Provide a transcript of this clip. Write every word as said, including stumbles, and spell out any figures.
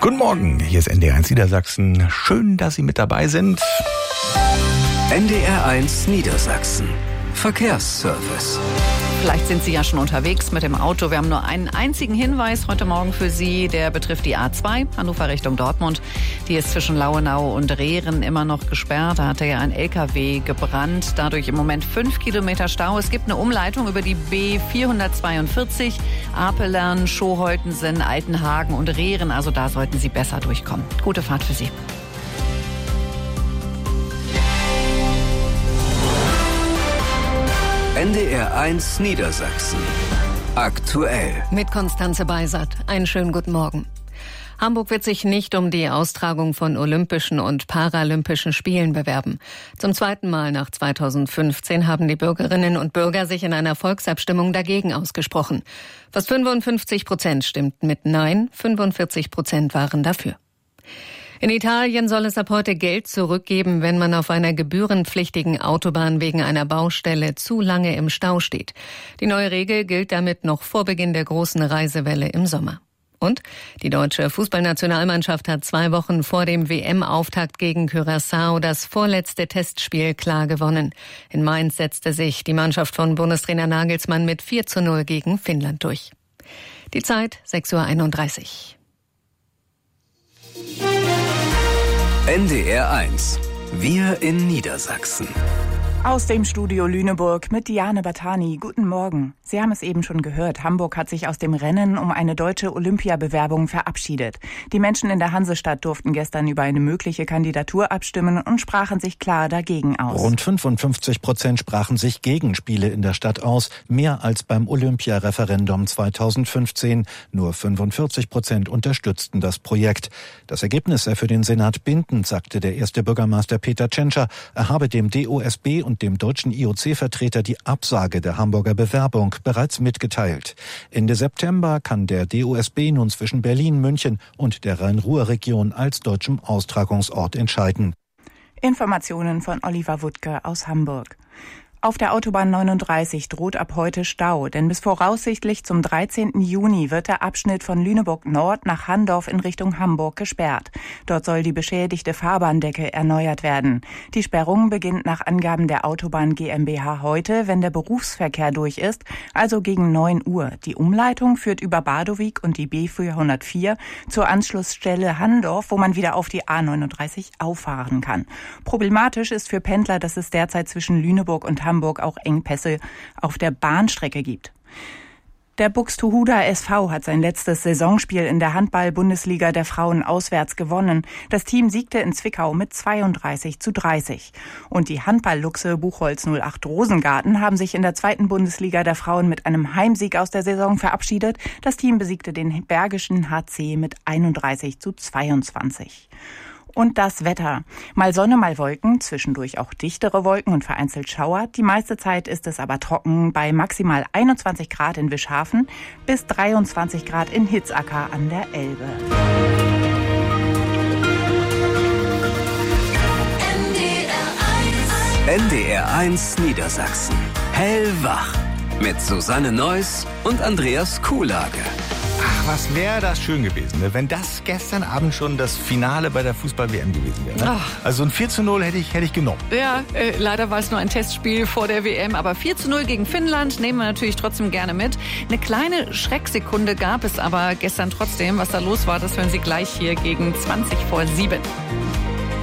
Guten Morgen, hier ist N D R eins Niedersachsen. Schön, dass Sie mit dabei sind. N D R eins Niedersachsen. Verkehrsservice. Vielleicht sind Sie ja schon unterwegs mit dem Auto. Wir haben nur einen einzigen Hinweis heute Morgen für Sie. Der betrifft die A zwei, Hannover Richtung Dortmund. Die ist zwischen Lauenau und Rehren immer noch gesperrt. Da hatte ja ein L K W gebrannt. Dadurch im Moment fünf Kilometer Stau. Es gibt eine Umleitung über die B vierhundertzweiundvierzig. Apelern, Schoholtensen, Altenhagen und Rehren. Also da sollten Sie besser durchkommen. Gute Fahrt für Sie. N D R eins Niedersachsen. Aktuell. Mit Konstanze Beisert. Einen schönen guten Morgen. Hamburg wird sich nicht um die Austragung von Olympischen und Paralympischen Spielen bewerben. Zum zweiten Mal nach zweitausendfünfzehn haben die Bürgerinnen und Bürger sich in einer Volksabstimmung dagegen ausgesprochen. Fast fünfundfünfzig Prozent stimmten mit Nein, fünfundvierzig Prozent waren dafür. In Italien soll es ab heute Geld zurückgeben, wenn man auf einer gebührenpflichtigen Autobahn wegen einer Baustelle zu lange im Stau steht. Die neue Regel gilt damit noch vor Beginn der großen Reisewelle im Sommer. Und die deutsche Fußballnationalmannschaft hat zwei Wochen vor dem W M-Auftakt gegen Curaçao das vorletzte Testspiel klar gewonnen. In Mainz setzte sich die Mannschaft von Bundestrainer Nagelsmann mit vier zu null gegen Finnland durch. Die Zeit sechs Uhr einunddreißig. N D R eins. Wir in Niedersachsen. Aus dem Studio Lüneburg mit Diane Batani. Guten Morgen. Sie haben es eben schon gehört. Hamburg hat sich aus dem Rennen um eine deutsche Olympiabewerbung verabschiedet. Die Menschen in der Hansestadt durften gestern über eine mögliche Kandidatur abstimmen und sprachen sich klar dagegen aus. Rund fünfundfünfzig Prozent sprachen sich gegen Spiele in der Stadt aus. Mehr als beim Olympiareferendum zweitausendfünfzehn. Nur fünfundvierzig Prozent unterstützten das Projekt. Das Ergebnis sei für den Senat bindend, sagte der erste Bürgermeister Peter Tschentscher. Er habe dem D O S B und dem deutschen I O C-Vertreter die Absage der Hamburger Bewerbung bereits mitgeteilt. Ende September kann der D O S B nun zwischen Berlin, München und der Rhein-Ruhr-Region als deutschem Austragungsort entscheiden. Informationen von Oliver Wuttke aus Hamburg. Auf der Autobahn neununddreißig droht ab heute Stau, denn bis voraussichtlich zum dreizehnten Juni wird der Abschnitt von Lüneburg Nord nach Handorf in Richtung Hamburg gesperrt. Dort soll die beschädigte Fahrbahndecke erneuert werden. Die Sperrung beginnt nach Angaben der Autobahn GmbH heute, wenn der Berufsverkehr durch ist, also gegen neun Uhr. Die Umleitung führt über Badowik und die B vierhundertvier zur Anschlussstelle Handorf, wo man wieder auf die A neununddreißig auffahren kann. Problematisch ist für Pendler, dass es derzeit zwischen Lüneburg und Hamburg Hamburg auch Engpässe auf der Bahnstrecke gibt. Der Buxtehuder S V hat sein letztes Saisonspiel in der Handball-Bundesliga der Frauen auswärts gewonnen. Das Team siegte in Zwickau mit zweiunddreißig zu dreißig. Und die Handball-Luchse Buchholz null acht Rosengarten haben sich in der zweiten Bundesliga der Frauen mit einem Heimsieg aus der Saison verabschiedet. Das Team besiegte den Bergischen H C mit einunddreißig zu zweiundzwanzig. Und das Wetter. Mal Sonne, mal Wolken, zwischendurch auch dichtere Wolken und vereinzelt Schauer. Die meiste Zeit ist es aber trocken bei maximal einundzwanzig Grad in Wischhafen bis dreiundzwanzig Grad in Hitzacker an der Elbe. N D R eins Niedersachsen. Hellwach. Mit Susanne Neuss und Andreas Kuhlage. Ach, was wäre das schön gewesen, ne? Wenn das gestern Abend schon das Finale bei der Fußball-W M gewesen wäre. Ne? Also ein vier zu null hätte ich, hätte ich genommen. Ja, äh, leider war es nur ein Testspiel vor der W M, aber vier zu null gegen Finnland nehmen wir natürlich trotzdem gerne mit. Eine kleine Schrecksekunde gab es aber gestern trotzdem. Was da los war, das hören Sie gleich hier gegen zwanzig vor sieben.